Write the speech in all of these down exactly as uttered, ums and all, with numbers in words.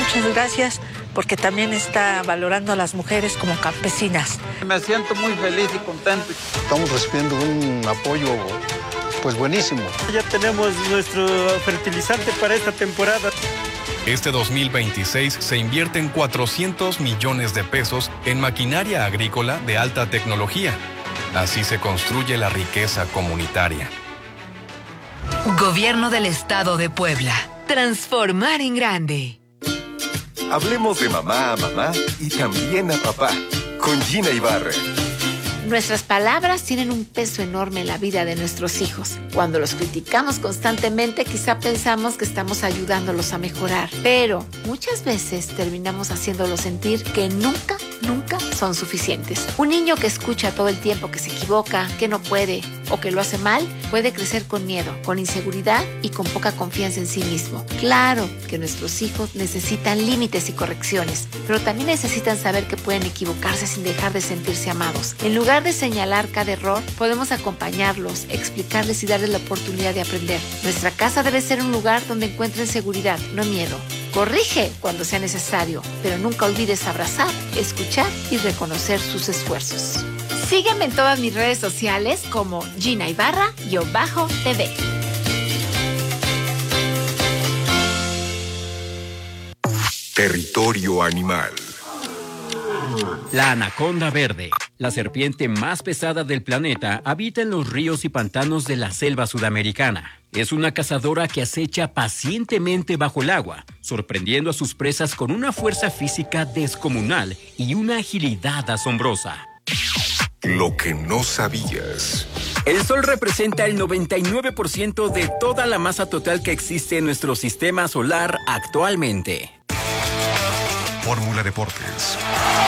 muchas gracias, porque también está valorando a las mujeres como campesinas. Me siento muy feliz y contento. Estamos recibiendo un apoyo pues buenísimo. Ya tenemos nuestro fertilizante para esta temporada. Este dos mil veintiséis se invierten cuatrocientos millones de pesos en maquinaria agrícola de alta tecnología. Así se construye la riqueza comunitaria. Gobierno del Estado de Puebla. Transformar en grande. Hablemos de mamá a mamá y también a papá, con Gina Ibarra. Nuestras palabras tienen un peso enorme en la vida de nuestros hijos. Cuando los criticamos constantemente, quizá pensamos que estamos ayudándolos a mejorar, pero muchas veces terminamos haciéndolos sentir que nunca, nunca son suficientes. Un niño que escucha todo el tiempo que se equivoca, que no puede o que lo hace mal, puede crecer con miedo, con inseguridad y con poca confianza en sí mismo. Claro que nuestros hijos necesitan límites y correcciones, pero también necesitan saber que pueden equivocarse sin dejar de sentirse amados. En lugar de señalar cada error, podemos acompañarlos, explicarles y darles la oportunidad de aprender. Nuestra casa debe ser un lugar donde encuentren seguridad, no miedo. Corrige cuando sea necesario, pero nunca olvides abrazar, escuchar y reconocer sus esfuerzos. Sígueme en todas mis redes sociales como Gina Ibarra-T V. Territorio animal. La anaconda verde, la serpiente más pesada del planeta, habita en los ríos y pantanos de la selva sudamericana. Es una cazadora que acecha pacientemente bajo el agua, sorprendiendo a sus presas con una fuerza física descomunal y una agilidad asombrosa. Lo que no sabías. El Sol representa el noventa y nueve por ciento de toda la masa total que existe en nuestro sistema solar actualmente. Fórmula Deportes.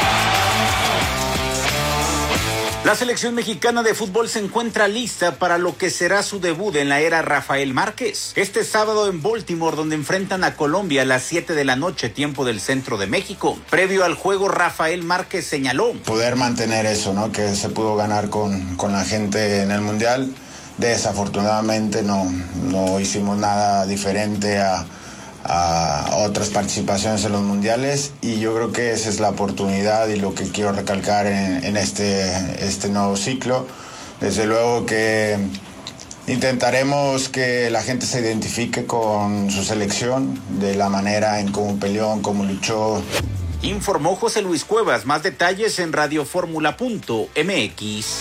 La selección mexicana de fútbol se encuentra lista para lo que será su debut en la era Rafael Márquez. Este sábado en Baltimore, donde enfrentan a Colombia a las siete de la noche, tiempo del centro de México. Previo al juego, Rafael Márquez señaló: poder mantener eso, ¿no? Que se pudo ganar con, con la gente en el Mundial. Desafortunadamente no, no hicimos nada diferente a... a otras participaciones en los mundiales, y yo creo que esa es la oportunidad y lo que quiero recalcar en, en este, este nuevo ciclo. Desde luego que intentaremos que la gente se identifique con su selección, de la manera en cómo peleó, en cómo luchó. Informó José Luis Cuevas. Más detalles en radioformula punto m x.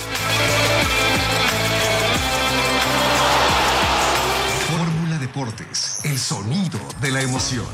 Deportes, el sonido de la emoción.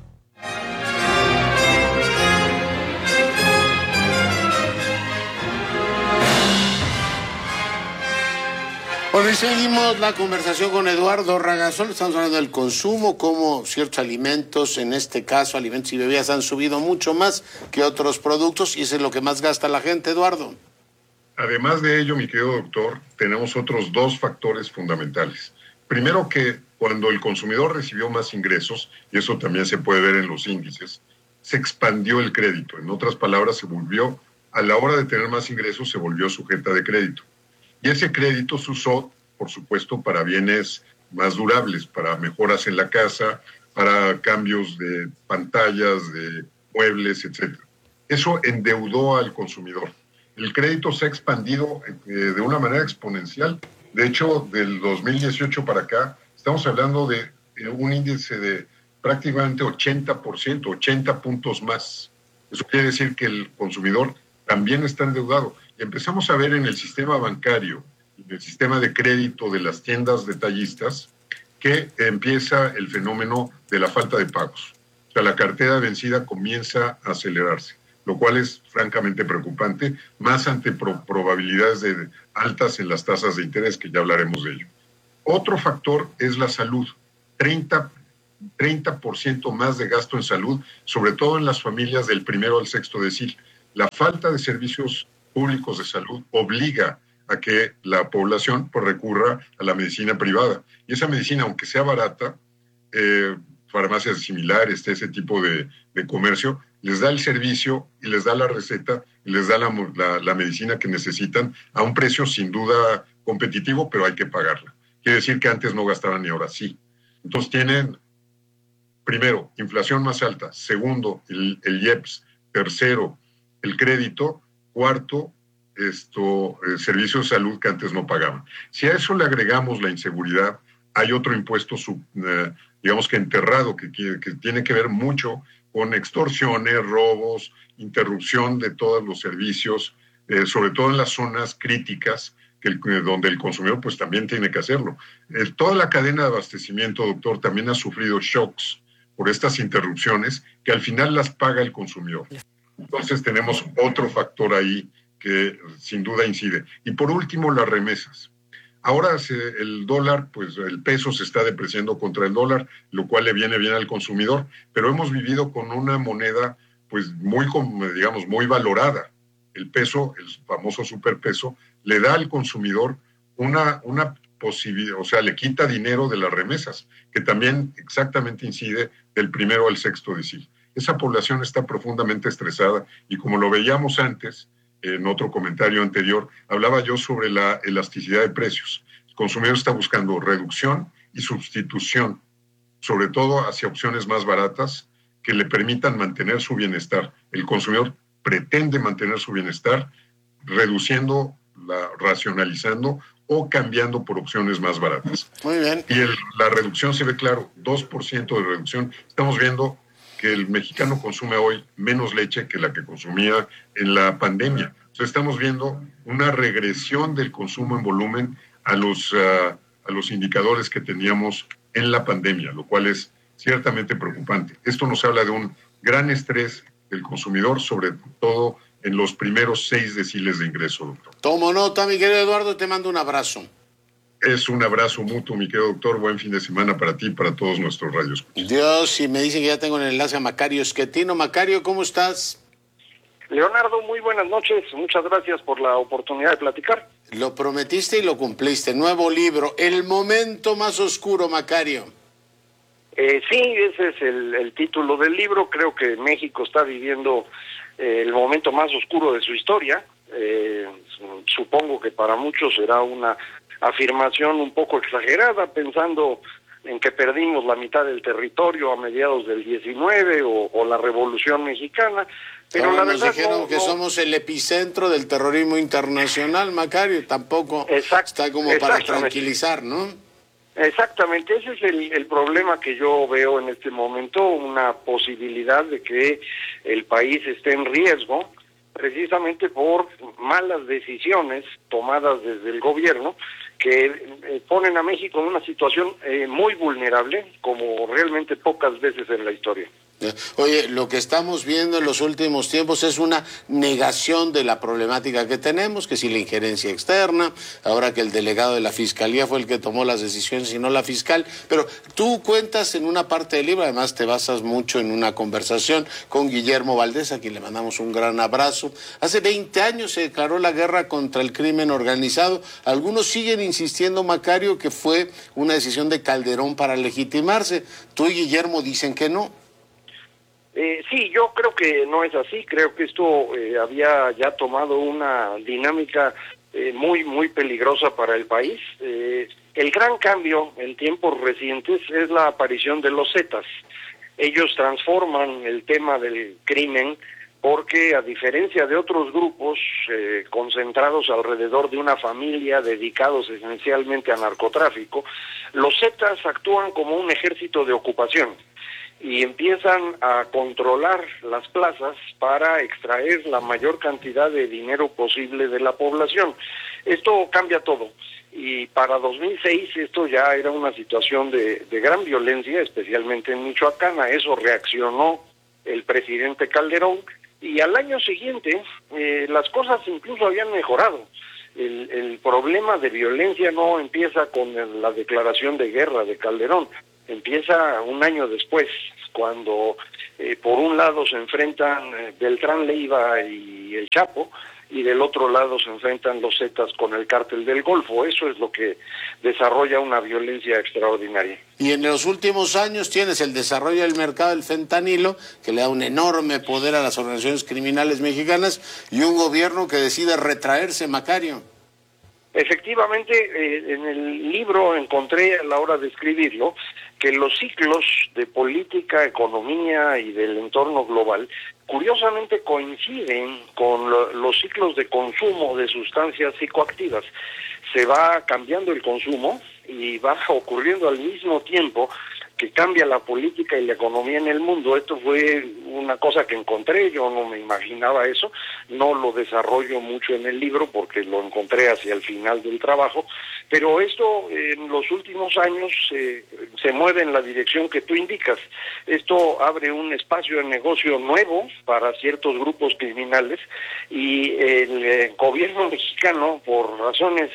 Bueno, y seguimos la conversación con Eduardo Ragazol. Estamos hablando del consumo, cómo ciertos alimentos, en este caso alimentos y bebidas, han subido mucho más que otros productos, y eso es lo que más gasta la gente, Eduardo. Además de ello, mi querido doctor, tenemos otros dos factores fundamentales. Primero, que cuando el consumidor recibió más ingresos, y eso también se puede ver en los índices, se expandió el crédito. En otras palabras, se volvió, a la hora de tener más ingresos, se volvió sujeta de crédito. Y ese crédito se usó, por supuesto, para bienes más durables, para mejoras en la casa, para cambios de pantallas, de muebles, etcétera. Eso endeudó al consumidor. El crédito se ha expandido eh, de una manera exponencial. De hecho, del dos mil dieciocho para acá, estamos hablando de un índice de prácticamente ochenta por ciento, ochenta puntos más. Eso quiere decir que el consumidor también está endeudado. Y empezamos a ver en el sistema bancario, en el sistema de crédito de las tiendas detallistas, que empieza el fenómeno de la falta de pagos. O sea, la cartera vencida comienza a acelerarse, lo cual es francamente preocupante, más ante pro- probabilidades de altas en las tasas de interés, que ya hablaremos de ello. Otro factor es la salud. treinta por ciento más de gasto en salud, sobre todo en las familias del primero al sexto decil. La falta de servicios públicos de salud obliga a que la población pues, recurra a la medicina privada. Y esa medicina, aunque sea barata, eh, farmacias similares, ese tipo de, de comercio, les da el servicio y les da la receta y les da la, la, la medicina que necesitan a un precio sin duda competitivo, pero hay que pagarla. Quiere decir que antes no gastaban y ahora sí. Entonces tienen primero, inflación más alta, segundo, el, el I E P S, tercero, el crédito, cuarto, esto, eh, servicios de salud que antes no pagaban. Si a eso le agregamos la inseguridad, hay otro impuesto, sub, eh, digamos que enterrado, que, que, que tiene que ver mucho con extorsiones, robos, interrupción de todos los servicios, eh, sobre todo en las zonas críticas, que el, donde el consumidor pues también tiene que hacerlo. Eh, toda la cadena de abastecimiento, doctor, también ha sufrido shocks por estas interrupciones que al final las paga el consumidor. Entonces tenemos otro factor ahí que sin duda incide. Y por último, las remesas. Ahora se, el dólar, pues el peso se está depreciando contra el dólar, lo cual le viene bien al consumidor, pero hemos vivido con una moneda pues muy, digamos, muy valorada. El peso, el famoso superpeso, le da al consumidor una, una posibilidad, o sea, le quita dinero de las remesas, que también exactamente incide del primero al sexto decil. Esa población está profundamente estresada y como lo veíamos antes, en otro comentario anterior, hablaba yo sobre la elasticidad de precios. El consumidor está buscando reducción y sustitución, sobre todo hacia opciones más baratas que le permitan mantener su bienestar. El consumidor pretende mantener su bienestar reduciendo, la, racionalizando o cambiando por opciones más baratas. Muy bien. Y el, la reducción se ve claro, dos por ciento de reducción. Estamos viendo que el mexicano consume hoy menos leche que la que consumía en la pandemia. Entonces estamos viendo una regresión del consumo en volumen a los, uh, a los indicadores que teníamos en la pandemia, lo cual es ciertamente preocupante. Esto nos habla de un gran estrés del consumidor, sobre todo en los primeros seis deciles de ingreso, doctor. Tomo nota, mi querido Eduardo, te mando un abrazo. Es un abrazo mutuo, mi querido doctor. Buen fin de semana para ti y para todos nuestros radios. Dios, y me dicen que ya tengo en el enlace a Macario Schettino. Macario, ¿cómo estás? Leonardo, muy buenas noches. Muchas gracias por la oportunidad de platicar. Lo prometiste y lo cumpliste. Nuevo libro, El momento más oscuro, Macario. Eh, sí, ese es el, el título del libro. Creo que México está viviendo eh, el momento más oscuro de su historia. Eh, supongo que para muchos será una afirmación un poco exagerada, pensando en que perdimos la mitad del territorio a mediados del diecinueve o, o la Revolución Mexicana, pero Ahora la nos verdad dijeron no, que no... somos el epicentro del terrorismo internacional, Macario, tampoco Exact, está como para tranquilizar, ¿no? Exactamente, ese es el, el problema que yo veo en este momento, una posibilidad de que el país esté en riesgo, precisamente por malas decisiones tomadas desde el gobierno que eh, ponen a México en una situación eh, muy vulnerable, como realmente pocas veces en la historia. Oye, lo que estamos viendo en los últimos tiempos es una negación de la problemática que tenemos, que si la injerencia externa, ahora que el delegado de la Fiscalía fue el que tomó las decisiones y no la fiscal, pero tú cuentas en una parte del libro, además te basas mucho en una conversación con Guillermo Valdés, a quien le mandamos un gran abrazo. Hace veinte años se declaró la guerra contra el crimen organizado. Algunos siguen insistiendo, Macario, que fue una decisión de Calderón para legitimarse. Tú y Guillermo dicen que no. Eh, sí, yo creo que no es así, creo que esto eh, había ya tomado una dinámica eh, muy, muy peligrosa para el país. Eh, el gran cambio en tiempos recientes es la aparición de los Zetas. Ellos transforman el tema del crimen porque, a diferencia de otros grupos eh, concentrados alrededor de una familia dedicados esencialmente a narcotráfico, los Zetas actúan como un ejército de ocupación y empiezan a controlar las plazas para extraer la mayor cantidad de dinero posible de la población. Esto cambia todo, y para dos mil seis esto ya era una situación de, de gran violencia, especialmente en Michoacán. A eso reaccionó el presidente Calderón, y al año siguiente eh, las cosas incluso habían mejorado. El, el problema de violencia no empieza con el, la declaración de guerra de Calderón, empieza un año después, cuando eh, por un lado se enfrentan eh, Beltrán Leiva y el Chapo, y del otro lado se enfrentan los Zetas con el Cártel del Golfo. Eso es lo que desarrolla una violencia extraordinaria. Y en los últimos años tienes el desarrollo del mercado del fentanilo, que le da un enorme poder a las organizaciones criminales mexicanas, y un gobierno que decide retraerse, Macario. Efectivamente, eh, en el libro encontré a la hora de escribirlo que los ciclos de política, economía y del entorno global curiosamente coinciden con lo, los ciclos de consumo de sustancias psicoactivas. Se va cambiando el consumo y va ocurriendo al mismo tiempo que cambia la política y la economía en el mundo. Esto fue una cosa que encontré, yo no me imaginaba eso, no lo desarrollo mucho en el libro porque lo encontré hacia el final del trabajo, pero esto en los últimos años eh, se mueve en la dirección que tú indicas. Esto abre un espacio de negocio nuevo para ciertos grupos criminales y el eh, gobierno mexicano, por razones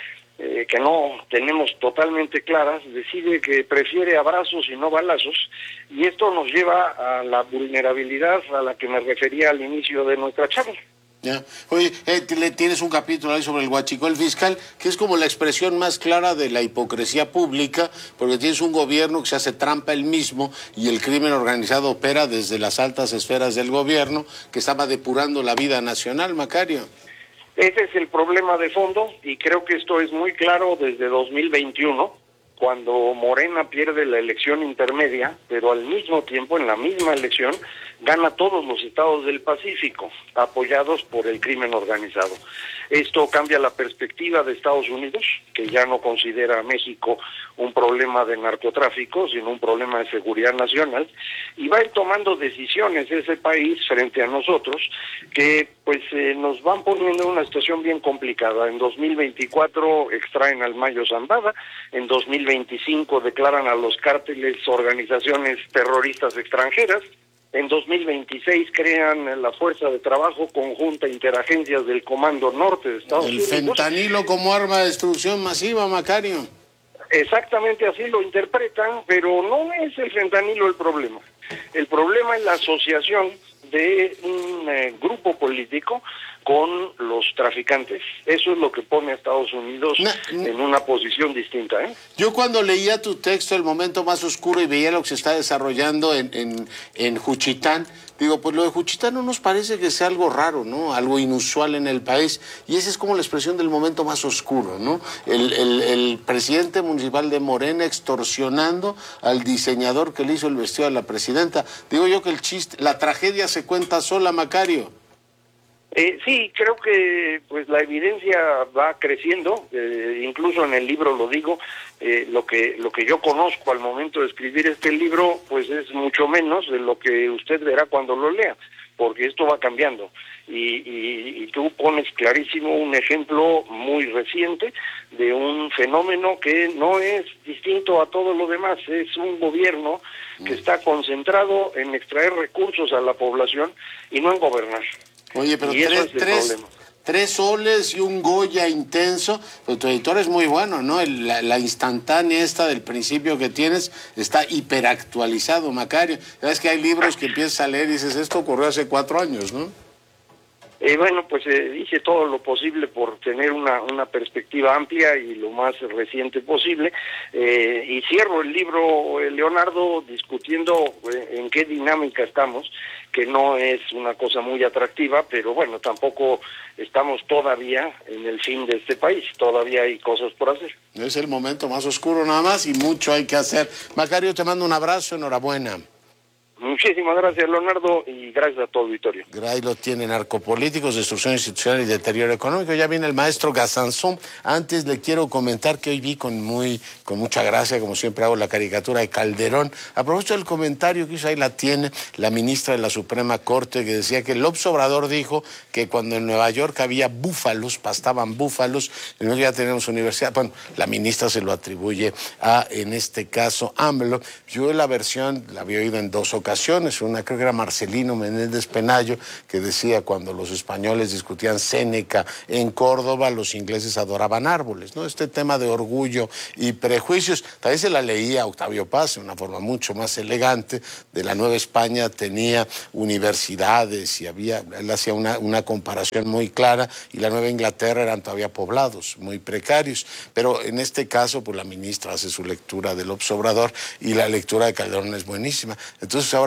Eh, que no tenemos totalmente claras, decide que prefiere abrazos y no balazos, y esto nos lleva a la vulnerabilidad a la que me refería al inicio de nuestra charla. Ya. Oye, eh, le tienes un capítulo ahí sobre el huachicol fiscal, que es como la expresión más clara de la hipocresía pública, porque tienes un gobierno que se hace trampa él mismo y el crimen organizado opera desde las altas esferas del gobierno, que estaba depurando la vida nacional, Macario. Ese es el problema de fondo y creo que esto es muy claro desde dos mil veintiuno, cuando Morena pierde la elección intermedia, pero al mismo tiempo, en la misma elección, gana todos los estados del Pacífico, apoyados por el crimen organizado. Esto cambia la perspectiva de Estados Unidos, que ya no considera a México un problema de narcotráfico, sino un problema de seguridad nacional, y va a ir tomando decisiones ese país frente a nosotros, que pues eh, nos van poniendo en una situación bien complicada. En dos mil veinticuatro extraen al Mayo Zambada, en dos mil veinticinco declaran a los cárteles organizaciones terroristas extranjeras, en dos mil veintiséis crean la Fuerza de Trabajo Conjunta Interagencias del Comando Norte de Estados El Unidos. El fentanilo como arma de destrucción masiva, Macario. Exactamente así lo interpretan, pero no es el fentanilo el problema. El problema es la asociación de un eh, grupo político con los traficantes. Eso es lo que pone a Estados Unidos no, no. en una posición distinta, ¿eh? Yo cuando leía tu texto, El momento más oscuro, y veía lo que se está desarrollando en, en, en Juchitán, digo, pues lo de Juchitán no nos parece que sea algo raro, ¿no? Algo inusual en el país, y esa es como la expresión del momento más oscuro, ¿no? El, el, el presidente municipal de Morena extorsionando al diseñador que le hizo el vestido a la presidenta. Digo yo que el chiste, la tragedia se cuenta sola, Macario. Eh, sí, creo que pues la evidencia va creciendo, eh, incluso en el libro lo digo, eh, lo que lo que yo conozco al momento de escribir este libro pues es mucho menos de lo que usted verá cuando lo lea, porque esto va cambiando y, y, y tú pones clarísimo un ejemplo muy reciente de un fenómeno que no es distinto a todo lo demás, es un gobierno que está concentrado en extraer recursos a la población y no en gobernar. Oye, pero tres, tres, tres soles y un Goya intenso, pero tu editor es muy bueno, ¿no? El, la, la instantánea esta del principio que tienes está hiperactualizado, Macario. Sabes que hay libros que empiezas a leer y dices, esto ocurrió hace cuatro años, ¿no? Eh, bueno, pues eh, hice todo lo posible por tener una, una perspectiva amplia y lo más reciente posible. Eh, y cierro el libro, eh, Leonardo, discutiendo eh, en qué dinámica estamos, que no es una cosa muy atractiva, pero bueno, tampoco estamos todavía en el fin de este país, todavía hay cosas por hacer. Es el momento más oscuro nada más y mucho hay que hacer. Macario, te mando un abrazo, enhorabuena. Muchísimas gracias, Leonardo, y gracias a todo el auditorio. Ahí lo tiene, narcopolíticos, destrucción institucional y deterioro económico. Ya viene el maestro Gazanzón. Antes le quiero comentar que hoy vi con muy con mucha gracia, como siempre hago, la caricatura de Calderón. A propósito del comentario que hizo, ahí la tiene la ministra de la Suprema Corte, que decía que López Obrador dijo que cuando en Nueva York había búfalos, pastaban búfalos, y nosotros ya tenemos universidad. Bueno, la ministra se lo atribuye a, en este caso, AMLO. Yo la versión la había oído en dos ocasiones. Una creo que era Marcelino Menéndez Penayo, que decía cuando los españoles discutían Séneca en Córdoba, los ingleses adoraban árboles, ¿no? Este tema de orgullo y prejuicios, también se la leía Octavio Paz de una forma mucho más elegante. De la Nueva España tenía universidades y había, él hacía una, una comparación muy clara, y la Nueva Inglaterra eran todavía poblados muy precarios, pero en este caso pues la ministra hace su lectura del López Obrador y la lectura de Calderón es buenísima. Entonces ahora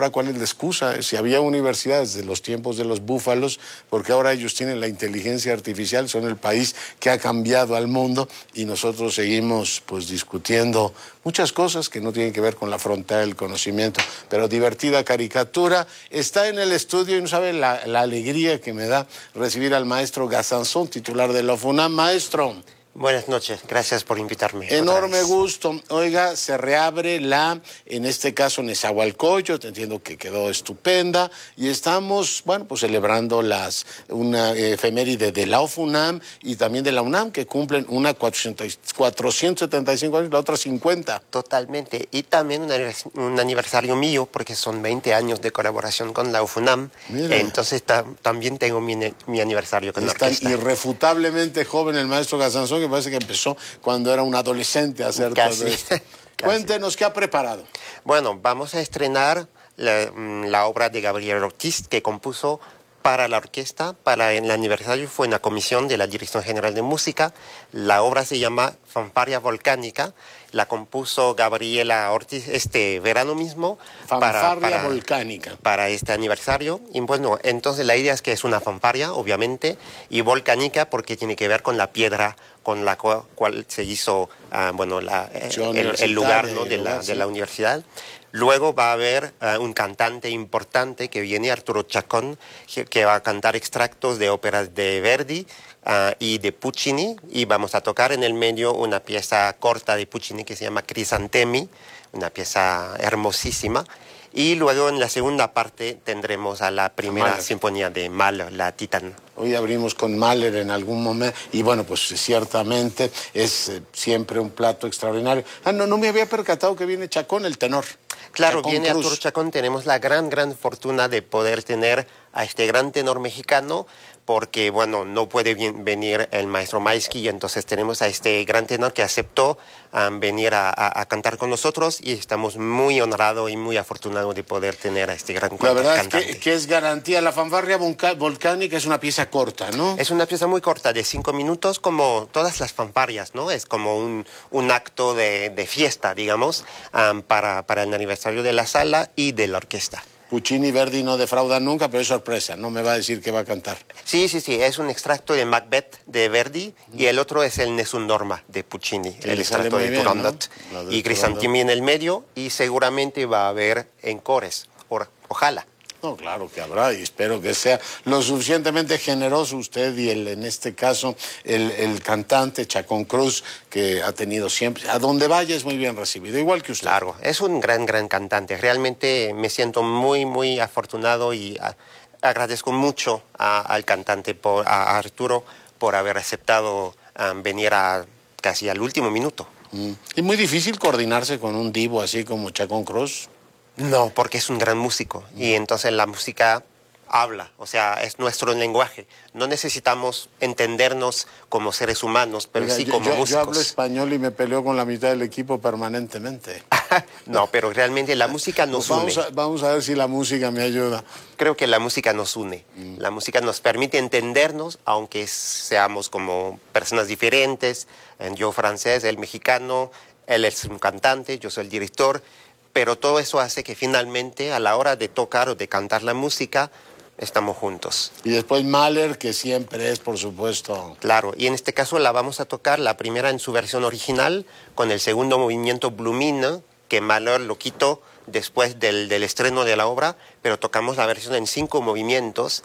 ahora cuál es la excusa. Si había universidades de los tiempos de los búfalos, porque ahora ellos tienen la inteligencia artificial, son el país que ha cambiado al mundo y nosotros seguimos pues discutiendo muchas cosas que no tienen que ver con la frontera del conocimiento, pero divertida caricatura. Está en el estudio y no sabe la, la alegría que me da recibir al maestro Gazanzón, titular de la FUNAM. Maestro. Buenas noches, gracias por invitarme. Enorme gusto. Oiga, se reabre la, en este caso, Nezahualcóyotl, entiendo que quedó estupenda, y estamos, bueno, pues celebrando las, una efeméride de la FUNAM y también de la UNAM, que cumplen una cuatrocientos setenta y cinco años, la otra cincuenta. Totalmente, y también un, un aniversario mío, porque son veinte años de colaboración con la FUNAM, entonces ta, también tengo mi, mi aniversario con la orquesta. Está irrefutablemente joven el maestro Gazanzón, que parece que empezó cuando era un adolescente a hacer Casi. todo esto. Cuéntenos qué ha preparado. Bueno, vamos a estrenar la, la obra de Gabriel Ortiz que compuso para la orquesta, para el aniversario. Fue una comisión de la Dirección General de Música. La obra se llama Fanfarria Volcánica. La compuso Gabriela Ortiz este verano mismo. Fanfarria para, para, volcánica. Para este aniversario. Y bueno, entonces la idea es que es una fanfarria, obviamente, y volcánica porque tiene que ver con la piedra con la cual, cual se hizo uh, bueno, la, el, el lugar, ¿no? de, la, de la universidad. Luego va a haber uh, un cantante importante que viene, Arturo Chacón, que, que va a cantar extractos de óperas de Verdi uh, y de Puccini, y vamos a tocar en el medio una pieza corta de Puccini que se llama Crisantemi, una pieza hermosísima. Y luego en la segunda parte tendremos a la primera Mahler. Sinfonía de Mahler, la Titán. Hoy abrimos con Mahler en algún momento y bueno, pues ciertamente es eh, siempre un plato extraordinario. Ah, no, no me había percatado que viene Chacón, el tenor. Claro, Chacón viene Cruz. Arturo Chacón. Tenemos la gran, gran fortuna de poder tener a este gran tenor mexicano, porque, bueno, no puede bien, venir el maestro Maisky, y entonces tenemos a este gran tenor que aceptó um, venir a, a, a cantar con nosotros, y estamos muy honrados y muy afortunados de poder tener a este gran La verdad cantante. es que, que es garantía. La fanfarria volcánica es una pieza corta, ¿no? Es una pieza muy corta, de cinco minutos, como todas las fanfarrias, ¿no? Es como un, un acto de, de fiesta, digamos, um, para, para el aniversario de la sala y de la orquesta. Puccini y Verdi no defraudan nunca, pero es sorpresa, no me va a decir que va a cantar. Sí, sí, sí, es un extracto de Macbeth de Verdi y el otro es el Nessun Dorma de Puccini, Que el le sale extracto muy de bien, Turandot. ¿no? Lo de Y Crisantemi en el medio, y seguramente va a haber encores, or- ojalá. No, claro que habrá, y espero que sea lo suficientemente generoso usted y el, en este caso el, el cantante Chacón Cruz, que ha tenido siempre, a donde vaya es muy bien recibido, igual que usted. Claro, es un gran, gran cantante. Realmente me siento muy, muy afortunado y a, agradezco mucho a, al cantante, por, a Arturo, por haber aceptado um, venir a, casi al último minuto. Mm. ¿Es muy difícil coordinarse con un divo así como Chacón Cruz? No, porque es un gran músico y entonces la música habla, o sea, es nuestro lenguaje. No necesitamos entendernos como seres humanos, pero Oiga, sí yo, como yo, músicos. Yo hablo español y me peleo con la mitad del equipo permanentemente. No, pero realmente la música nos vamos une. A, vamos a ver si la música me ayuda. Creo que la música nos une. Mm. La música nos permite entendernos, aunque seamos como personas diferentes. Yo francés, él mexicano, él es un cantante, yo soy el director. Pero todo eso hace que finalmente a la hora de tocar o de cantar la música estamos juntos. Y después Mahler, que siempre es, por supuesto. Claro, y en este caso la vamos a tocar la primera en su versión original, con el segundo movimiento Blumine, que Mahler lo quitó después del, del estreno de la obra, pero tocamos la versión en cinco movimientos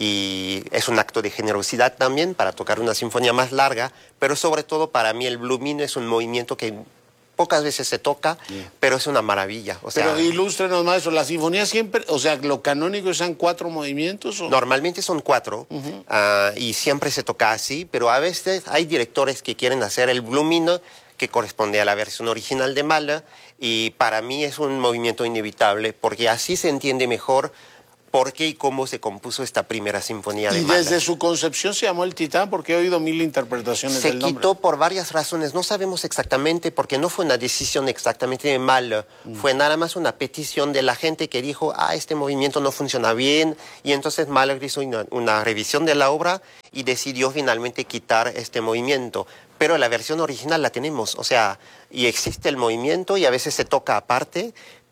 y es un acto de generosidad también para tocar una sinfonía más larga, pero sobre todo para mí el Blumine es un movimiento que pocas veces se toca, yeah. pero es una maravilla. O sea, pero ilústrenos, maestro, la sinfonía siempre, o sea, lo canónico son cuatro movimientos. ¿O? Normalmente son cuatro, uh-huh. uh, y siempre se toca así, pero a veces hay directores que quieren hacer el Blumine, que corresponde a la versión original de Mahler, y para mí es un movimiento inevitable, porque así se entiende mejor por qué y cómo se compuso esta primera sinfonía de Y Mahler. desde su concepción se llamó el Titán, porque he oído mil interpretaciones se del nombre. Se quitó por varias razones, no sabemos exactamente, porque no fue una decisión exactamente de Mahler, mm. fue nada más una petición de la gente que dijo, ah, este movimiento no funciona bien, y entonces Mahler hizo una, una revisión de la obra y decidió finalmente quitar este movimiento. Pero la versión original la tenemos, o sea, y existe el movimiento y a veces se toca aparte,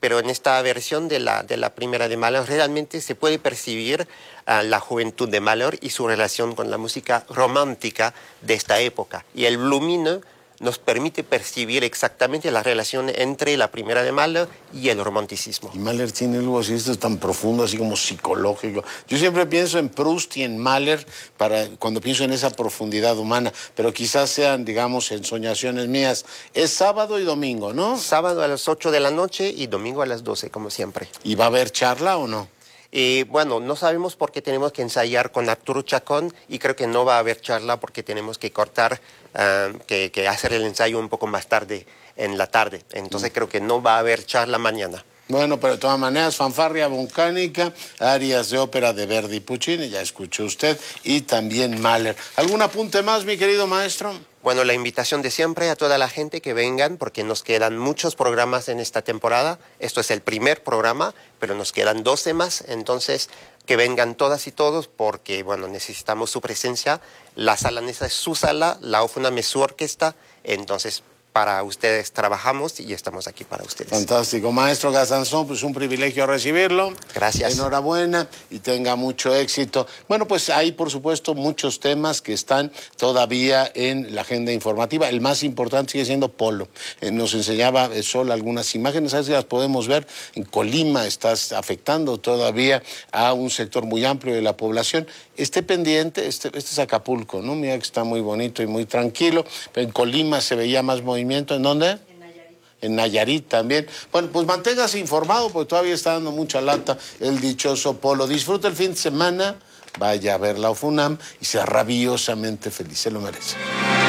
pero en esta versión de la, de la primera de Mahler realmente se puede percibir uh, la juventud de Mahler y su relación con la música romántica de esta época. Y el Blue Mine nos permite percibir exactamente la relación entre la primera de Mahler y el romanticismo. Y Mahler tiene algo así, esto es tan profundo, así como psicológico. Yo siempre pienso en Proust y en Mahler para, cuando pienso en esa profundidad humana, pero quizás sean, digamos, ensoñaciones mías. Es sábado y domingo, ¿no? Sábado a las ocho de la noche y domingo a las doce, como siempre. ¿Y va a haber charla o no? Eh, bueno, no sabemos porque tenemos que ensayar con Arturo Chacón y creo que no va a haber charla porque tenemos que cortar, uh, que, que hacer el ensayo un poco más tarde, en la tarde. Entonces mm. creo que no va a haber charla mañana. Bueno, pero de todas maneras, fanfarria volcánica, arias de ópera de Verdi y Puccini, ya escuchó usted, y también Mahler. ¿Algún apunte más, mi querido maestro? Bueno, la invitación de siempre a toda la gente que vengan, porque nos quedan muchos programas en esta temporada. Esto es el primer programa, pero nos quedan doce más, entonces que vengan todas y todos, porque, bueno, necesitamos su presencia. La sala Nesa es su sala, la Ofunam es su orquesta, entonces para ustedes trabajamos y estamos aquí para ustedes. Fantástico. Maestro Gazanzón, pues un privilegio recibirlo. Gracias. Enhorabuena y tenga mucho éxito. Bueno, pues hay, por supuesto, muchos temas que están todavía en la agenda informativa. El más importante sigue siendo Polo. Eh, nos enseñaba eh, Sol algunas imágenes, a ver si las podemos ver. En Colima estás afectando todavía a un sector muy amplio de la población. Esté pendiente, este, este es Acapulco, ¿no? Mira que está muy bonito y muy tranquilo. Pero en Colima se veía más movimiento. ¿En dónde? En Nayarit. En Nayarit también. Bueno, pues manténgase informado porque todavía está dando mucha lata el dichoso Polo. Disfruta el fin de semana, vaya a ver la Ofunam y sea rabiosamente feliz, se lo merece.